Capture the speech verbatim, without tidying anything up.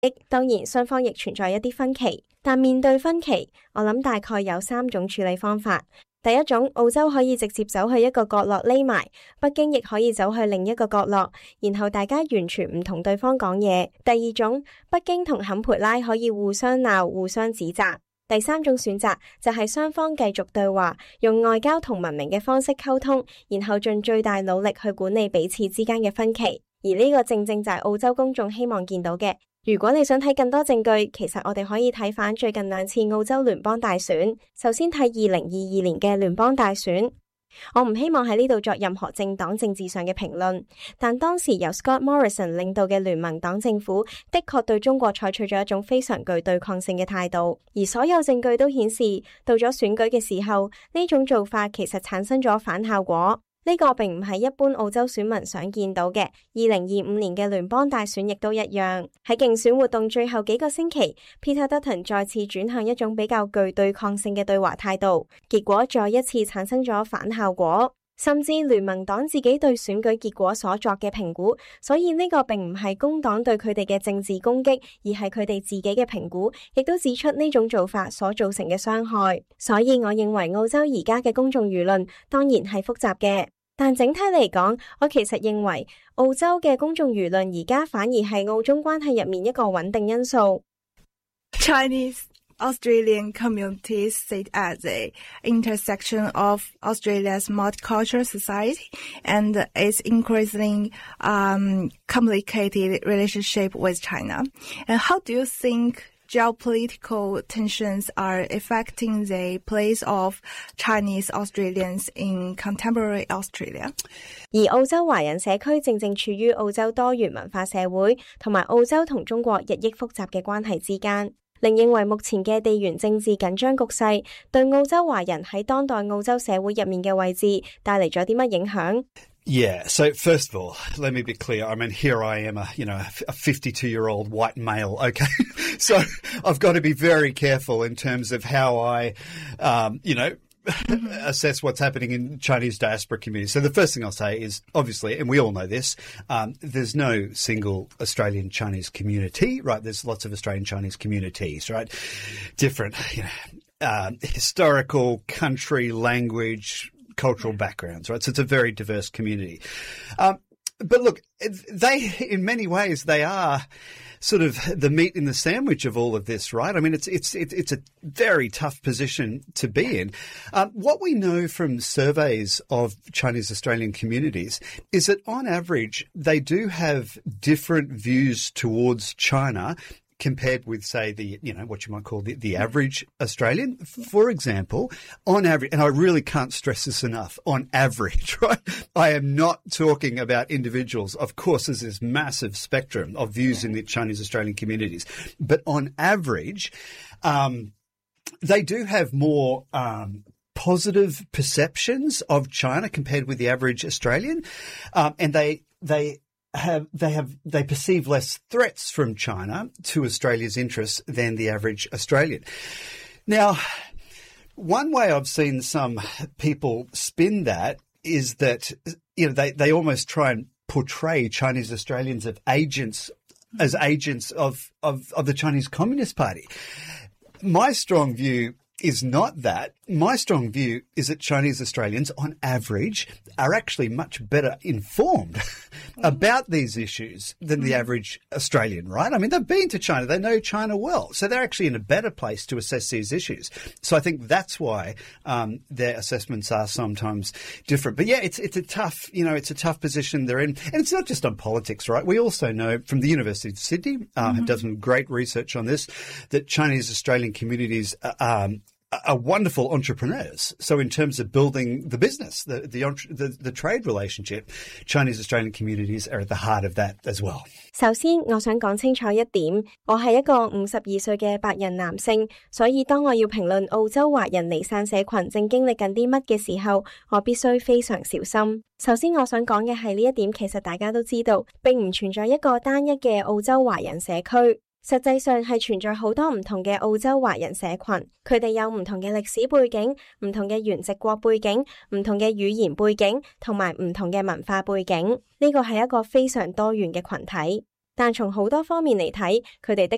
當然雙方亦存在一啲分歧，但面對分歧，我諗大概有三種處理方法。第一種，澳洲可以直接走去一個角落匿埋，北京亦可以走去另一個角落，然後大家完全唔同對方講嘢。第二種，北京同坎培拉可以互相鬧、互相指責。第三種選擇就係雙方繼續對話，用外交同文明嘅方式溝通，然後盡最大努力去管理彼此之間嘅分歧。而呢個正正就係澳洲公眾希望見到嘅。如果你想睇更多證據，其實我哋可以睇返最近兩次澳洲聯邦大選。首先睇二零二二年嘅聯邦大選。我唔希望喺呢度作任何政黨政治上嘅評論，但當時由 Scott Morrison 領導嘅聯盟黨政府的確對中國採取咗一種非常具對抗性嘅態度，而所有證據都顯示，到咗選舉嘅時候，呢種做法其實產生咗反效果。呢個並唔係一般澳洲選民想見到嘅。二零二五年嘅聯邦大選亦都一樣。喺競選活動最後幾個星期， Peter Dutton 再次轉向一種比較具對抗性嘅對華態度，結果再一次產生咗反效果。甚至聯盟黨自己對選舉結果所作嘅評估，所以呢個並唔係工黨對佢哋嘅政治攻擊，而係佢哋自己嘅評估，亦都指出呢種做法所造成嘅傷害。所以我認為澳洲而家嘅公眾輿論當然係複雜嘅，但整體嚟講，我其實認為澳洲嘅公眾輿論而家反而係澳中關係入面一個穩定因素。 Chinese Australian communities sit at the intersection of Australia's multicultural society and its increasingly um, complicated relationship with China. And how do you think geopolitical tensions are affecting the place of Chinese Australians in contemporary Australia? 而澳洲華人社區正正處於澳洲多元文化社會同埋澳洲同中國日益複雜嘅關係之間。另認為目前嘅地緣政治緊張局勢對澳洲華人喺當代澳洲社會入面嘅位置帶嚟咗啲乜影響？ Yeah, so first of all, let me be clear. I mean, here I am, a, you know, a fifty-two-year-old white male, okay? So I've got to be very careful in terms of how I, um, you know, assess what's happening in Chinese diaspora communities. So the first thing I'll say is, obviously, and we all know this, um, there's no single Australian Chinese community, right? There's lots of Australian Chinese communities, right? Different, you know, uh, historical, country, language, cultural backgrounds, right? So it's a very diverse community. Um, but look, they, in many ways, they are sort of the meat in the sandwich of all of this, right? I mean, it's it's it's a very tough position to be in. Um, what we know from surveys of Chinese Australian communities is that on average, they do have different views towards China compared with, say, the, you know, what you might call the, the average Australian. For example, on average, and I really can't stress this enough, on average, right? I am not talking about individuals. Of course, there's this massive spectrum of views in the Chinese Australian communities. But on average, um, they do have more um, positive perceptions of China compared with the average Australian. Um, and they they have they have they perceive less threats from China to Australia's interests than the average Australian. Now, one way I've seen some people spin that is that, you know, they, they almost try and portray Chinese Australians as agents as agents of, of, of the Chinese Communist Party. My strong view is not that. My strong view is that Chinese Australians, on average, are actually much better informed about these issues than the average Australian, right? I mean, they've been to China. They know China well. So they're actually in a better place to assess these issues. So I think that's why um, their assessments are sometimes different. But yeah, it's it's a tough, you know, it's a tough position they're in. And it's not just on politics, right? We also know from the University of Sydney, uh, mm-hmm. have done some great research on this, that Chinese Australian communities uh, um, are wonderful entrepreneurs. So in terms of building the business, the, the, the, the trade relationship, Chinese Australian communities are at the heart of that as well. 首先，我想講清楚一點，我係一個五十二歲嘅白人男性，所以當我要評論澳洲華人離散社群正經歷緊啲乜嘅時候，我必須非常小心。首先，我想講嘅係呢一點，其實大家都知道，並唔存在一個單一嘅澳洲華人社區。實際上係存在好多唔同嘅澳洲華人社群，佢哋有唔同嘅歷史背景、唔同嘅原籍國背景、唔同嘅語言背景，同埋唔同嘅文化背景。呢個係一個非常多元嘅群體，但從好多方面嚟睇，佢哋的